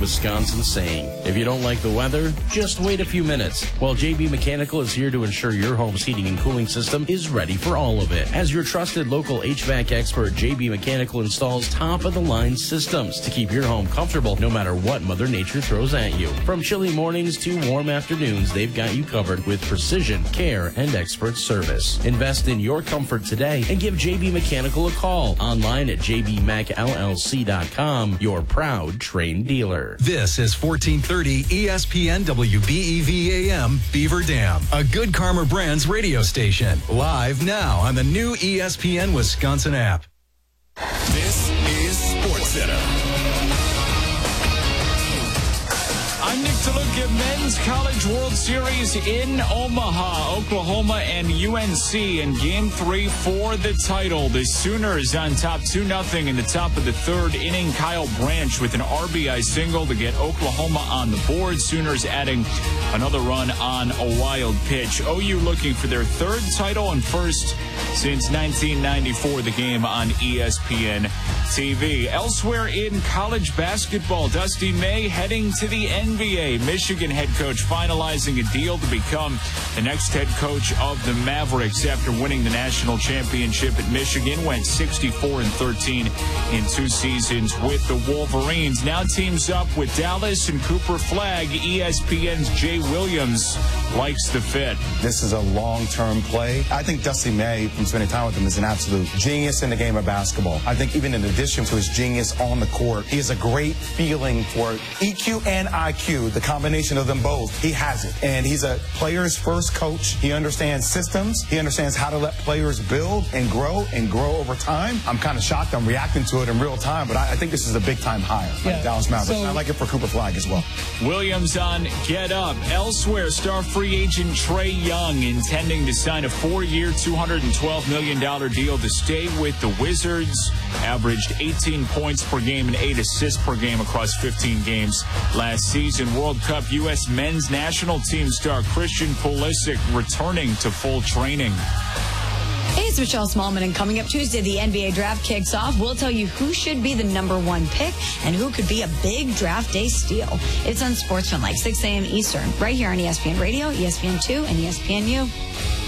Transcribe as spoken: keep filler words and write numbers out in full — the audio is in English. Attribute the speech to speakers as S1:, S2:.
S1: Wisconsin saying, if you don't like the weather, just wait a few minutes. Well, J B Mechanical is here to ensure your home's heating and cooling system is ready for all of it. As your trusted local H V A C expert, J B Mechanical installs top-of-the-line systems to keep your home comfortable no matter what Mother Nature throws at you. From chilly mornings to warm afternoons, they've got you covered with precision, care, and expert service. Invest in your comfort today and give J B Mechanical a call. Online at j b mech l l c dot com, your proud Trane dealer.
S2: This is fourteen thirty E S P N W B E V A M Beaver Dam, a Good Karma Brands radio station. Live now on the new E S P N Wisconsin app.
S3: This is SportsCenter.
S4: I'm Nick DeLuca. Men's College World Series in Omaha, Oklahoma and U N C in game three for the title. The Sooners on top two nothing in the top of the third inning. Kyle Branch with an R B I single to get Oklahoma on the board. Sooners adding another run on a wild pitch. O U looking for their third title and first since nineteen ninety-four, the game on E S P N T V. Elsewhere in college basketball, Dusty May heading to the N B A. Michigan head coach finalizing a deal to become the next head coach of the Mavericks after winning the national championship at Michigan. Went sixty-four and thirteen in two seasons with the Wolverines. Now teams up with Dallas and Cooper Flagg. E S P N's Jay Williams likes the fit.
S5: This is a long-term play. I think Dusty May, from spending time with him, is an absolute genius in the game of basketball. I think even in addition to his genius on the court, he has a great feeling for E Q and I Q, the combination of them both. He has it. And he's a player's first coach. He understands systems. He understands how to let players build and grow and grow over time. I'm kind of shocked. I'm reacting to it in real time, but I, I think this is a big-time hire by yeah. Dallas Mavericks. So, I like it for Cooper Flagg as well.
S4: Williams on Get Up. Elsewhere, star free agent Trae Young intending to sign a four-year, two hundred twelve million dollars deal to stay with the Wizards. Averaged eighteen points per game and eight assists per game across fifteen games last season. World Cup U S men's national team star Christian Pulisic returning to full training.
S6: Hey, it's Michelle Smallman, and coming up Tuesday, the N B A draft kicks off. We'll tell you who should be the number one pick and who could be a big draft day steal. It's on Sportsman, like six a.m. Eastern, right here on E S P N Radio, E S P N two, and E S P N U.